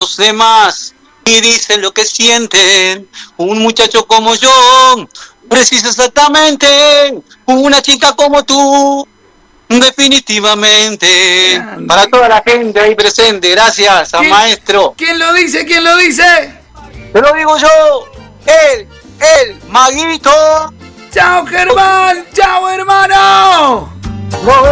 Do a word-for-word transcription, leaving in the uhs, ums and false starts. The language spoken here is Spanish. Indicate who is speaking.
Speaker 1: los demás y dicen lo que sienten. Un muchacho como yo precisa exactamente una chica como tú. Definitivamente.
Speaker 2: Grande.
Speaker 1: Para toda la gente ahí presente, gracias a maestro.
Speaker 2: ¿Quién lo dice? ¿Quién lo dice?
Speaker 1: Te lo digo yo, él, el Maguito.
Speaker 2: ¡Chao, Germán! ¡Chao, hermano!
Speaker 1: Nos